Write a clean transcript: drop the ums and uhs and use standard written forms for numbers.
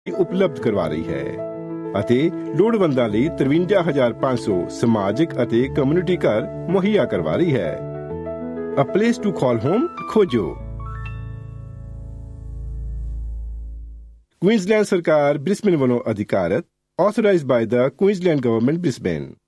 ਉਪਲਬਧ ਕਰਵਾ ਰਹੀ ਹੈ ਅਤੇ ਲੋੜਵੰਦਾਂ ਲਈ 53,500 ਸਮਾਜਿਕ ਅਤੇ ਕਮਿਊਨਿਟੀ ਘਰ ਮੁਹੱਈਆ ਕਰਵਾ ਰਹੀ ਹੈ। A place to call home ਖੋਜੋ। ਕੁਈਨਜ਼ਲੈਂਡ ਸਰਕਾਰ ਬ੍ਰਿਸਬੇਨ ਵੱਲੋਂ ਅਧਿਕਾਰਤ, authorized by the Queensland Government, Brisbane।